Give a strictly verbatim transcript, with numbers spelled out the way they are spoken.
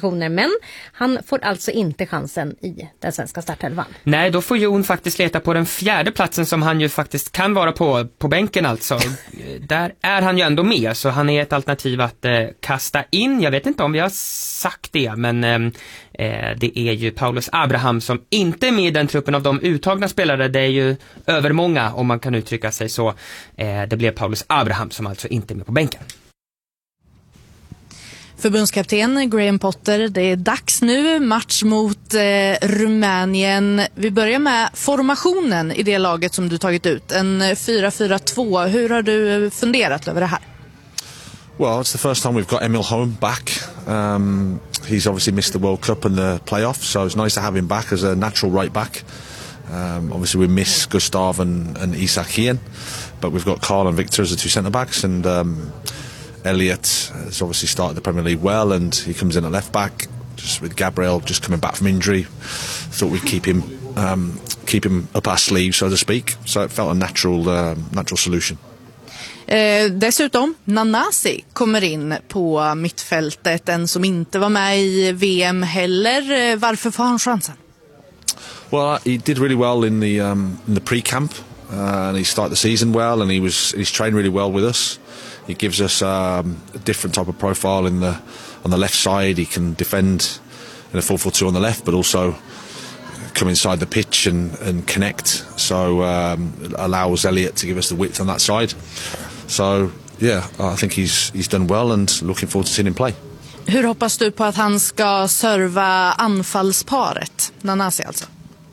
positioner, men han får alltså inte chansen i den svenska startelvan. Nej, då får Jon faktiskt leta på den fjärde platsen som han ju faktiskt kan vara på, på bänken alltså. Där är han ju ändå med, så han är ett alternativ att eh, kasta in. Jag vet inte om vi har sagt det, men eh, det är ju Paulus Abraham som inte är med i den truppen av de uttagna spelare. Det är ju övermånga, om man kan uttrycka sig så. Eh, det blev Paulus Abraham som alltså inte är med på bänken. Förbundskapten Graham Potter, det är dags nu, match mot eh, Rumänien. Vi börjar med formationen i det laget som du tagit ut, en fyra fyra två. Hur har du funderat över det här? Well, it's the first time we've got Emil Holm back. Um, he's obviously missed the World Cup and the playoffs, so it's nice to have him back as a natural right back. Um, obviously we miss Gustav and, and Isak Hien, but we've got Carl and Victor as the two centre-backs, and um, Elliot has obviously started the Premier League well, and he comes in at left-back, just with Gabriel just coming back from injury. Thought we'd keep him um, keep him up our sleeve, so to speak, so it felt a natural, uh, natural solution. Eh, dessutom, Nanasi kommer in på mittfältet, en som inte var med i V M heller. Varför får han chansen? Well, he did really well in the um, in the pre-camp, uh, and he started the season well, and he was he's trained really well with us. He gives us um, a different type of profile in the on the left side. He can defend in a four four two on the left, but also come inside the pitch and, and connect. So um, it allows Elliot to give us the width on that side. So yeah, I think he's he's done well, and looking forward to seeing him play. Hur hoppas du på att han ska serva anfallsparet? Nanasi alltså.